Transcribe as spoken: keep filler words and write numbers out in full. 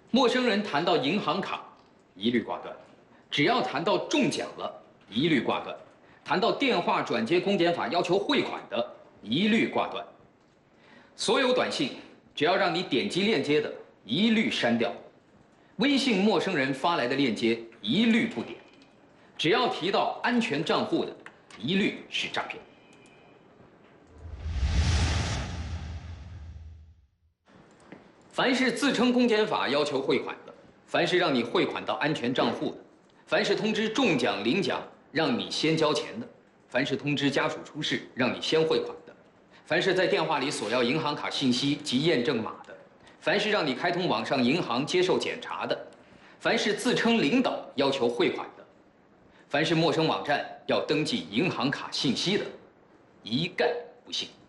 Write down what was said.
陌生人谈到银行卡，一律挂断；只要谈到中奖了，一律挂断；谈到电话转接公检法要求汇款的，一律挂断。所有短信只要让你点击链接的，一律删掉；微信陌生人发来的链接，一律不点；只要提到安全账户的，一律是诈骗。 凡是自称公检法要求汇款的，凡是让你汇款到安全账户的，凡是通知中奖领奖让你先交钱的，凡是通知家属出事让你先汇款的，凡是在电话里索要银行卡信息及验证码的，凡是让你开通网上银行接受检查的，凡是自称领导要求汇款的，凡是陌生网站要登记银行卡信息的，一概不信。